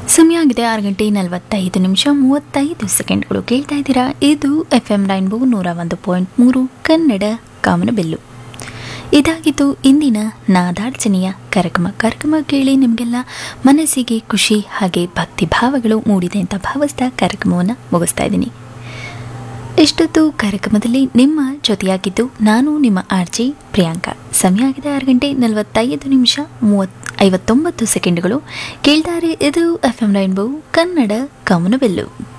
ಸಮಯ ಆಗಿದೆ 6 ಗಂಟೆ 45 ನಿಮಿಷ 35 ಸೆಕೆಂಡ್ಗಳು. ಕೇಳ್ತಾ ಇದ್ದೀರಾ, ಇದು FM ರೈನ್ಬೋ 101.3 ಕನ್ನಡ ಕಾಮನಬಿಲ್ಲು. ಇದಾಗಿತ್ತು ಇಂದಿನ ನಾದಾರ್ಚನೆಯ ಕಾರ್ಯಕ್ರಮ ಕೇಳಿ ನಿಮಗೆಲ್ಲ ಮನಸ್ಸಿಗೆ ಖುಷಿ ಹಾಗೆ ಭಕ್ತಿ ಭಾವಗಳು ಮೂಡಿದೆ ಅಂತ ಭಾವಿಸ್ತಾ ಕಾರ್ಯಕ್ರಮವನ್ನು ಮುಗಿಸ್ತಾ ಇದ್ದೀನಿ. ಇಷ್ಟೊತ್ತು ಕಾರ್ಯಕ್ರಮದಲ್ಲಿ ನಿಮ್ಮ ಜೊತೆಯಾಗಿದ್ದು ನಾನು ನಿಮ್ಮ ಆರ್ಜಿ ಪ್ರಿಯಾಂಕಾ. ಸಮಯ ಆಗಿದೆ 6 ಗಂಟೆ 45 ನಿಮಿಷ 59 ಸೆಕೆಂಡ್ಗಳು. ಕೇಳ್ತಾರೆ, ಇದು FM ರೈನ್ಬೋ ಕನ್ನಡ ಕಾಮನಬಿಲ್ಲು.